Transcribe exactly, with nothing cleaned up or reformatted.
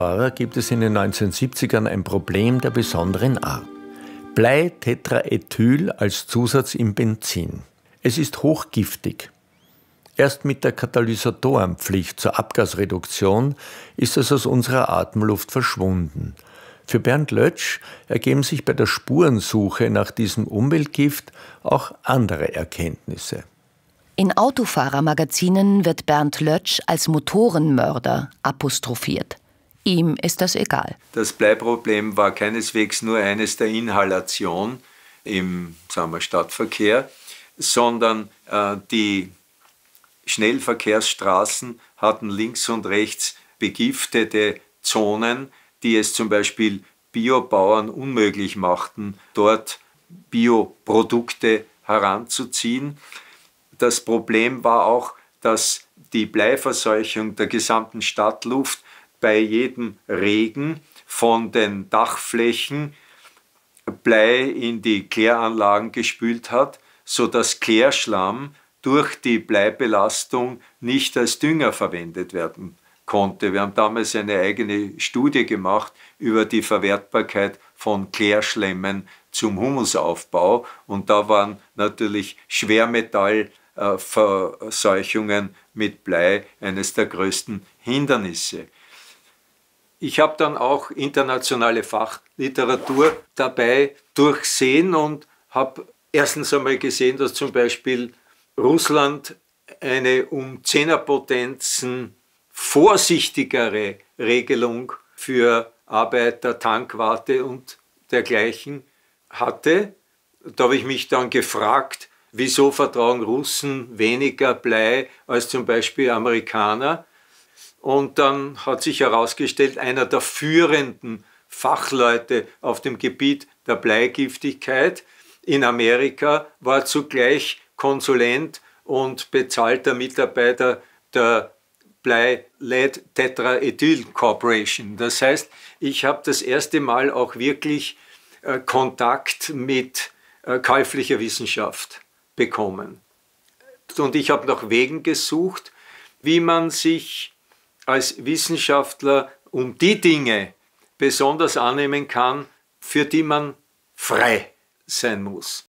Gibt es in den neunzehnhundertsiebzigern ein Problem der besonderen Art. Blei-Tetraethyl als Zusatz im Benzin. Es ist hochgiftig. Erst mit der Katalysatorenpflicht zur Abgasreduktion ist es aus unserer Atemluft verschwunden. Für Bernd Lötsch ergeben sich bei der Spurensuche nach diesem Umweltgift auch andere Erkenntnisse. In Autofahrermagazinen wird Bernd Lötsch als Motorenmörder apostrophiert. Ihm ist das egal. Das Bleiproblem war keineswegs nur eines der Inhalation im, sagen wir, Stadtverkehr, sondern äh, die Schnellverkehrsstraßen hatten links und rechts begiftete Zonen, die es zum Beispiel Biobauern unmöglich machten, dort Bioprodukte heranzuziehen. Das Problem war auch, dass die Bleiverseuchung der gesamten Stadtluft bei jedem Regen von den Dachflächen Blei in die Kläranlagen gespült hat, sodass Klärschlamm durch die Bleibelastung nicht als Dünger verwendet werden konnte. Wir haben damals eine eigene Studie gemacht über die Verwertbarkeit von Klärschlemmen zum Humusaufbau und da waren natürlich Schwermetallverseuchungen mit Blei eines der größten Hindernisse. Ich habe dann auch internationale Fachliteratur dabei durchsehen und habe erstens einmal gesehen, dass zum Beispiel Russland eine um Zehnerpotenzen vorsichtigere Regelung für Arbeiter, Tankwarte und dergleichen hatte. Da habe ich mich dann gefragt, wieso vertrauen Russen weniger Blei als zum Beispiel Amerikaner? Und dann hat sich herausgestellt, einer der führenden Fachleute auf dem Gebiet der Bleigiftigkeit in Amerika war zugleich Konsulent und bezahlter Mitarbeiter der Blei-Lead-Tetraethyl Corporation. Das heißt, ich habe das erste Mal auch wirklich äh, Kontakt mit äh, käuflicher Wissenschaft bekommen. Und ich habe nach Wegen gesucht, wie man sich als Wissenschaftler um die Dinge besonders annehmen kann, für die man frei sein muss.